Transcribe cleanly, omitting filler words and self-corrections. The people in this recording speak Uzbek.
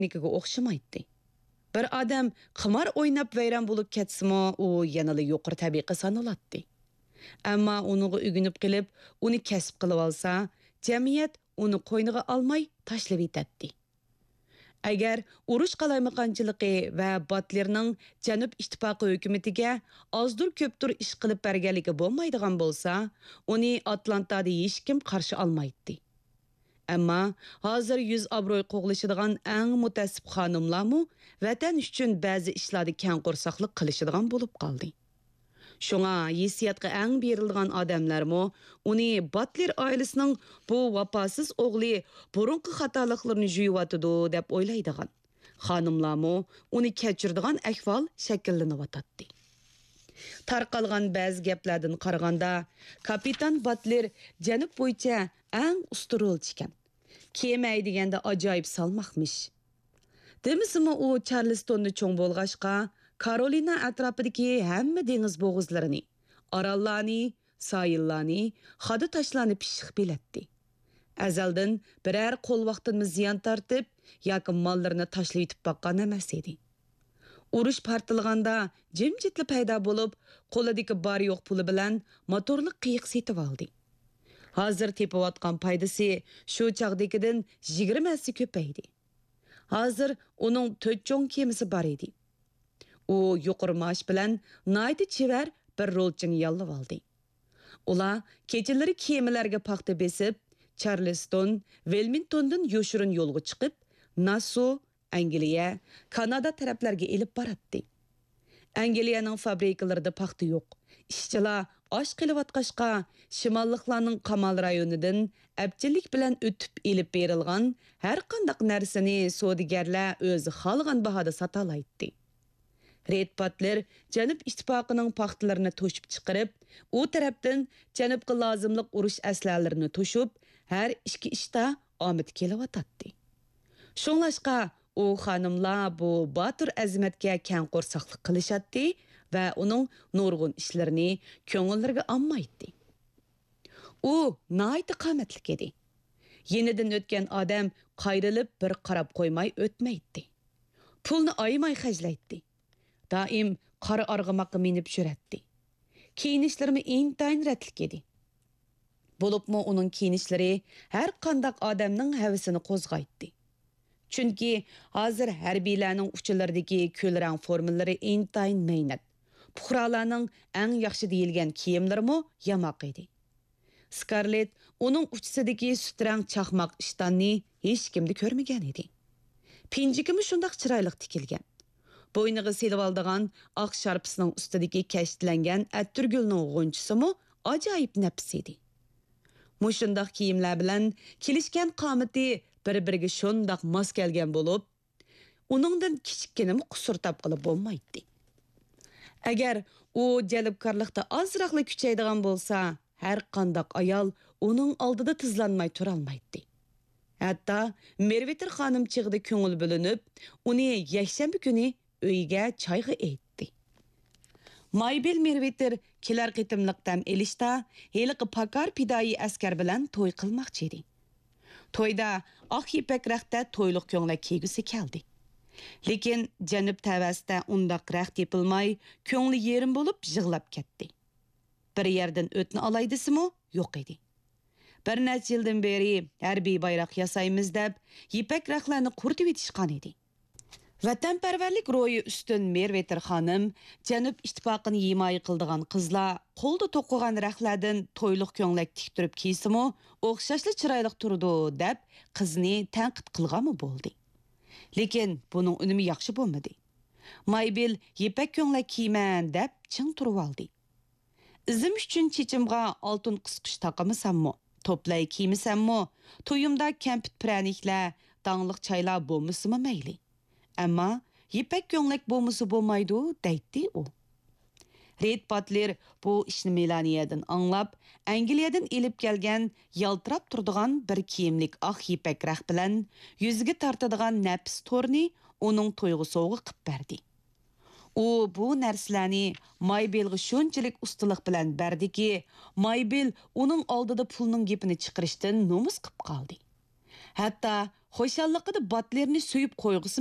texnikaga o'xshamaydi. Bir odam qimor o'ynab vayron bo'lib ketsimi, u yanada yuqori tabiiy sanaladi. Ammo uniga ugunib qilib, uni kasb qilib olsa, jamiyat uni qo'yniga olmay tashlab etadi. Agar urush qalaymaqonchiligi va Batlerning Janub ittifoqi hukumatiga ozdur ko'ptur ish qilib berganligi bo'lmaydigan bo'lsa, uni Atlantada hech kim qarshi olmaydi. Ammo hozir yuz obro'y qo'g'lishadigan eng mutassib xonimlarmu vatan uchun ba'zi ishlarda kang qo'rsaqlik qilishadigan bo'lib qoldi. Şuna hissiyatga eng berilgan odamlarmu uni Butler oilasining bu vafosiz o'g'li burunqi xatoliklarni juyuvatidi deb o'ylaydigan. Xonimlarmu uni kechirdigan ahvol shakllanyotdi. Tarqalgan ba'zi gaplardan qaraganda, kapitan Butler janub bo'yicha eng usta rolchi ekan. Kemay deganda ajoyib salmoqmish. Demisimi u Charlestonda cho'ng bo'lg'ashqa Karolina atrofidagi hamma dengiz bo'g'izlarini, orollarni, soyillarni, xoda toshlarni pishiq bilatdi. Azaldan biror qo'l vaqtini ziyon tortib yoki mollarini tashlab yetib boqqan emas edi. Urush partilganda jimjitli paydo bo'lib, qo'lidagi bor yo'q puli bilan motorli qiyiq setib oldi. Hozir tepayotgan foydasi shu chaqdagidan 20 ko'paydi. Hozir uning 4 cho'ng kemasi bor edi. U yuqori maosh bilan naydi chevar bir rolchini yollab oldi. Ular kechalari kemalarga paxta besib, Charleston, Wilmingtondan yoshirin yo'lga chiqib, Nassau, Angliya, Kanada taraflarga elib boradi. Angliyaning fabrikalarida paxta yo'q. Ishchilar osh qilayotqashqa shimolliklarning qamal rayonidan abchillik bilan o'tib elib berilgan har qanday narsani savdogarlar o'zi xohlagan bahoda sota oladi. Red Butler Janub ittifoqining paxtalarini to'shib chiqarib, u tarafdan Janubga lozimlik urush aslalarini to'shib, har ikki ishda omad kelyotdi. Shunlashqa u xonimlar bu botir azimatga kang qo'rsaqlik qilishadi va uning nurg'un ishlarini ko'ngillariga olmaydi. U nihoyat qomatli edi. Yenidan o'tgan odam qayrilib bir qarab qo'ymay o'tmaydi. Pulni aymay xajlaydi. Daim qora arg'amoqqa minib yuradi. Kiyinishlari intayin ratlik edi. Bo'libmi uning kiyinishlari har qanday odamning havasini qo'zg'aydi. Chunki hozir harbiylarning uchilaridagi ko'lrang formallari intayin maynat. Puhralarning eng yaxshi deyilgan kiyimlarimi yamoq edi. Scarlett uning uchisidagi sutrang chaqmoq ishtonini hech kimda ko'rmagan edi. Pinjigimi shundoq chiroyli tikilgan. Bo'yniga selib oldigan oq sharpisining ustidagi kashtilangan atturgulning g'unchisimi ajoyib nafis edi. Mushundoq kiyimlar bilan kelishgan qomati bir-biriga shundoq mos kelgan bo'lib, uningdan kichikkinam qusur topqilib bo'lmaydi. Agar u jalbkorlikda ozroqli kuchaydigan bo'lsa, har qanday ayol uning oldida tizlanmay tura olmaydi. Hatto Merviter xonim chig'ida ko'ngil bo'linib, uni yakshanba kuni uyga choyga aytdi. Maybel Merviter kelar qitimliq dam elishda heliqi pakar pidoi askar bilan to'y qilmoqchi edi. To'yda oq ipak raqda to'yliq ko'ngla kiygisi keldi. Lekin janub tavasida undaq raqt tepilmay, ko'ngli yerim bo'lib yig'lab ketdi. Bir yerdan o'tni olaydisimi? Yo'q edi. Bir necha yildan beri harbiy bayroq yasaymiz deb, ipak raqlarni quritib etishgan edi. Vatanparvarlik ro'yi ustun Merviter xonim Janub ittifoqini himoya qildigan qizlar qo'lda to'qigan raqlardan to'yliq ko'nglak tik turib kiysimi, o'xshashli chiroyli turdi deb qizni tanqid qilganmi bo'ldi. Lekin buning unumi yaxshi bo'lmadi. Maybel ipak ko'nglak kiyman deb ching turib oldi. Izim uchun chechimga oltin qisqish taqamasammi, to'play kiymasammi, to'yimda kampit praniklar, dangliq chaylar bo'lmasimi mayli. Ammo ipak ko'nglak bo'lmasa bo'lmaydi deydi u. Red Butler bu ishni Melaniyadan anglab, Angliyadan elib kelgan yaltirab turadigan bir kiyimlik oq ipak raq bilan yuziga tortadigan nafis to'rni uning to'yg'i sovg'a qilib berdi. U bu narsalarni Maybelga shunchalik ustalik bilan berdiki, Maybel uning oldida pulning gapini chiqarishdan nomus qilib qoldi. Hatto xushalliqida batlerini so'yib qo'yg'isi